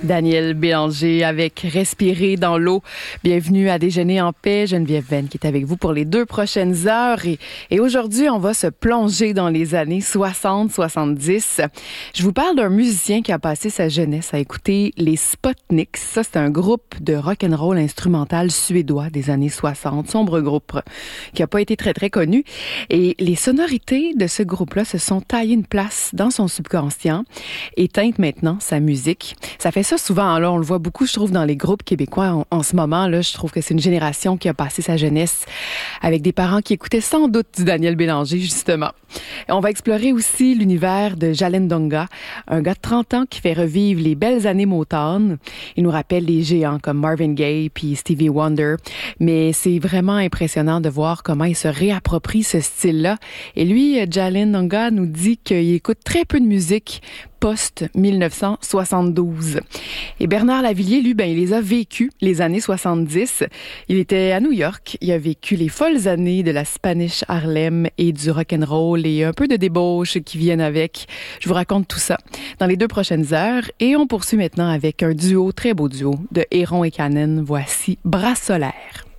Daniel Bélanger avec Respirer dans l'eau. Bienvenue à Déjeuner en paix. Geneviève Venn qui est avec vous pour les 2 prochaines heures. Et aujourd'hui, on va se plonger dans les années 60-70. Je vous parle d'un musicien qui a passé sa jeunesse à écouter les Sputniks. Ça, c'est un groupe de rock'n'roll instrumental suédois des années 60. Sombre groupe qui a pas été très, très connu. Et les sonorités de ce groupe-là se sont taillées une place dans son subconscient et teintent maintenant sa musique. Ça fait ça souvent, là, on le voit beaucoup, je trouve, dans les groupes québécois en ce moment. Là, je trouve que c'est une génération qui a passé sa jeunesse avec des parents qui écoutaient sans doute du Daniel Bélanger, justement. On va explorer aussi l'univers de Jalen Donga, un gars de 30 ans qui fait revivre les belles années Motown. Il nous rappelle les géants comme Marvin Gaye puis Stevie Wonder. Mais c'est vraiment impressionnant de voir comment il se réapproprie ce style-là. Et lui, Jalen Donga nous dit qu'il écoute très peu de musique post-1972. Et Bernard Lavilliers, lui, il les a vécus, les années 70. Il était à New York. Il a vécu les folles années de la Spanish Harlem et du rock'n'roll et un peu de débauche qui viennent avec. Je vous raconte tout ça dans les 2 prochaines heures. Et on poursuit maintenant avec un duo, très beau duo, de Héron et Cannon. Voici Bras solaire.